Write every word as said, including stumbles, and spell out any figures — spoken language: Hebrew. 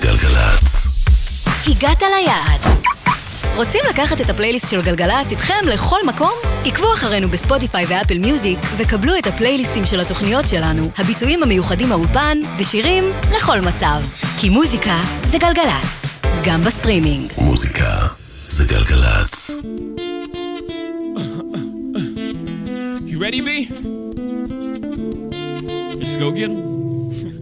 גלגלצ. הגעת ליעד. רוצים לקחת את הפלייליסט של גלגלצ איתכם לכל מקום? עקבו אחרינו בספוטיפיי ואפל מיוזיק וקבלו את הפלייליסטים של התוכניות שלנו, הביצועים המיוחדים מהאולפן ושירים לכל מצב. כי מוזיקה זה גלגלצ, גם בסטרימינג. מוזיקה זה גלגלצ. You ready, B? Let's go get 'em.